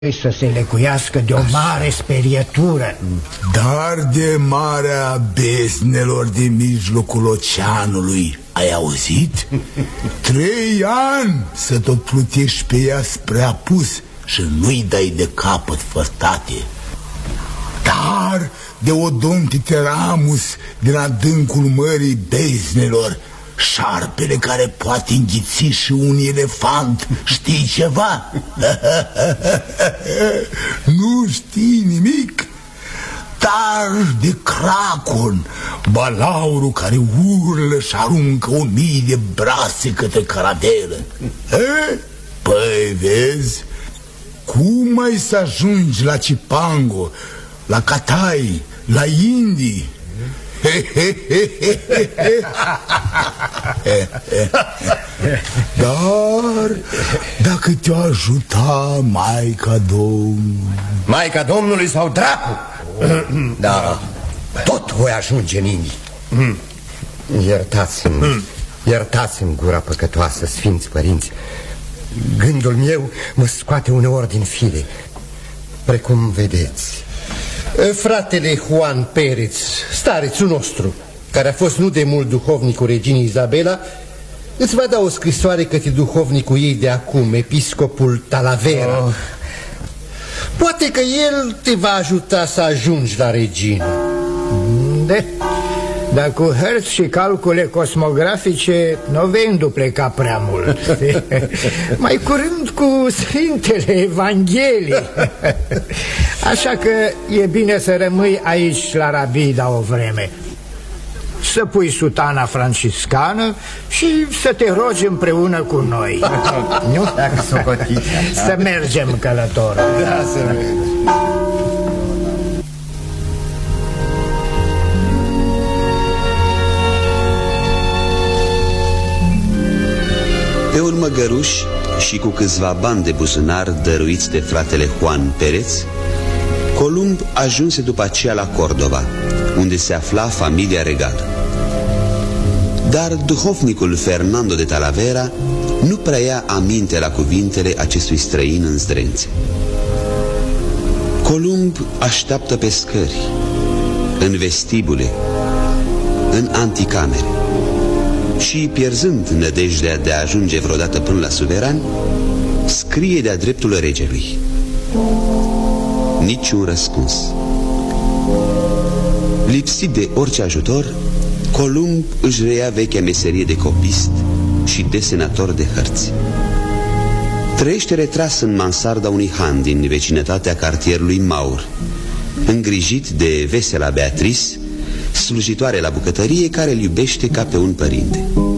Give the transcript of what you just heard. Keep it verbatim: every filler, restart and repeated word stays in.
să se lecuiască de o mare sperietură. Dar de marea beznelor din mijlocul oceanului, ai auzit? Trei ani să tot plutești pe ea spre apus și nu-i dai de capăt, fătate. Dar de Odontiteramus din adâncul mării beznelor, șarpele care poate înghiți și un elefant, știi ceva? Nu știi nimic? Dar de Cracon, balaurul care urlă și aruncă o mie de brase către caravelă. Păi vezi, cum ai să ajungi la Cipango, la Catai, la Indii? Dar dacă te-o ajuta Maica Domnului. Maica Domnului sau dracu? Da, tot voi ajunge în Indii. Iertați-mi, iertați-mi gura păcătoasă, sfinți părinți. Gândul meu mă scoate uneori din fire. Precum vedeți, fratele Juan Pérez, starețul nostru, care a fost nu de mult duhovnicul reginei Isabela, îți va da o scrisoare către duhovnicul ei de acum, episcopul Talavera. Oh. Poate că el te va ajuta să ajungi la regină. De, dar cu hărți și calcule cosmografice nu vei îndupleca prea mult. Mai curând cu Sfintele Evanghelii. Așa că e bine să rămâi aici la Rabida o vreme, să pui sutana franciscană și să te rogi împreună cu noi. Nu? Dacă socotiți. Să mergem, călător. Da, să mergem. Pe un măgăruș și cu câțiva bani de buzunar dăruiți de fratele Juan Pérez, Columb ajunse după aceea la Cordova, unde se afla familia regală. Dar duhovnicul Fernando de Talavera nu prea ia aminte la cuvintele acestui străin în zdrențe. Columb așteaptă pe scări, în vestibule, în anticamere și, pierzând nădejdea de a ajunge vreodată până la suveran, scrie de-a dreptul regelui. Niciun răspuns. Lipsit de orice ajutor, Columb își reia vechea meserie de copist și desenator de hărți. Trăiește retras în mansarda unui han din vecinătatea cartierului Maur, îngrijit de vesela Beatrice, slujitoare la bucătărie care îl iubește ca pe un părinte.